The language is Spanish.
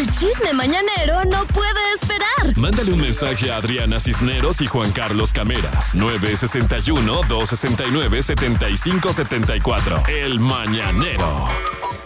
El chisme mañanero no puede esperar. Mándale un mensaje a Adriana Cisneros y Juan Carlos Cameras. 961-269-7574. El Mañanero.